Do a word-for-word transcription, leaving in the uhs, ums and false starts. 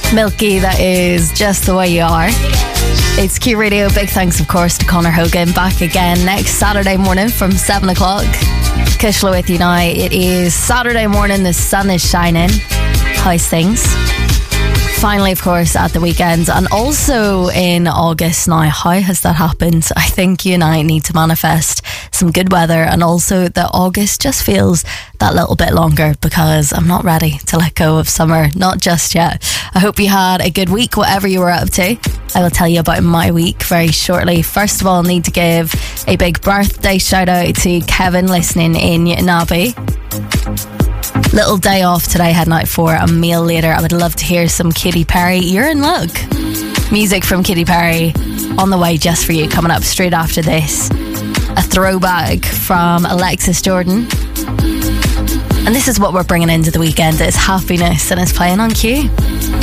Milky, that is Just the Way You Are. It's Q Radio. Big thanks, of course, to Conor Hogan. Back again next Saturday morning from seven o'clock. Kushla with you now. It is Saturday morning. The sun is shining. How's things? Finally, of course, at the weekend, and also in August now. How has that happened? I think you and I need to manifest some good weather, and also that August just feels that little bit longer, because I'm not ready to let go of summer, not just yet. I hope you had a good week, whatever you were up to. I will tell you about my week very shortly. First of all, I need to give a big birthday shout out to Kevin listening in Newtownabbey. Little day off today, heading out for a meal later. I would love to hear some Katy Perry. You're in luck. Music from Katy Perry on the way just for you, coming up straight after this. A throwback from Alexis Jordan. And this is what we're bringing into the weekend. It's happiness, and it's playing on Q.